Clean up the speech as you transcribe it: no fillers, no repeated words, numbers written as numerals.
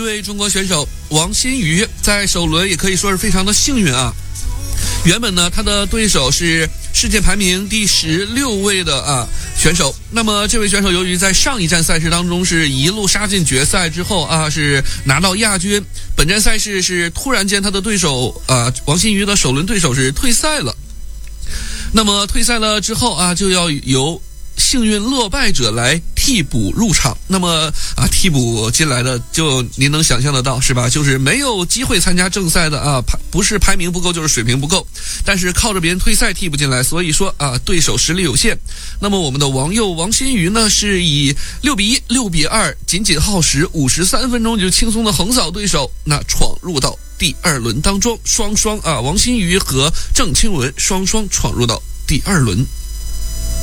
位中国选手王新瑜在首轮也可以说是非常的幸运啊。原本呢，他的对手是世界排名第16位的选手。那么这位选手由于在上一站赛事当中是一路杀进决赛之后是拿到亚军。本站赛事是突然间他的对手王新瑜的首轮对手是退赛了。那么退赛了之后就要由幸运落败者来替补入场。那么替补进来的就您能想象得到是吧？就是没有机会参加正赛的不是排名不够就是水平不够，但是靠着别人退赛替补进来，所以说对手实力有限。那么我们的王新瑜呢是以6-1、6-2仅仅耗时53分钟就轻松的横扫对手，那闯入到第2轮当中，双双王新瑜和郑钦文双双闯入到第2轮。